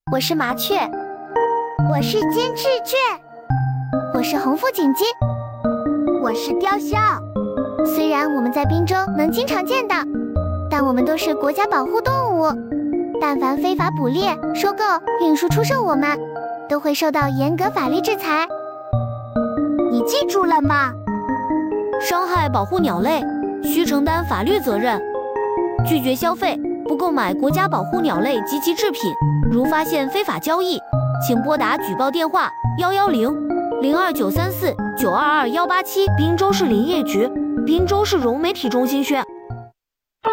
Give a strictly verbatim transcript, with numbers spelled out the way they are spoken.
我是麻雀， 我是金翅雀， 我是红腹锦鸡， 我是雕鸮。 虽然我们在滨州能经常见到，但我们都是国家保护动物，但凡非法捕猎、收购、运输、出售我们，都会受到严格法律制裁。 你记住了吗？ 伤害保护鸟类，需承担法律责任。拒绝消费，不购买国家保护鸟类及其制品。如发现非法交易，请拨打举报电话幺幺零零二九三四九二二幺八七。滨州市林业局，滨州市融媒体中心宣。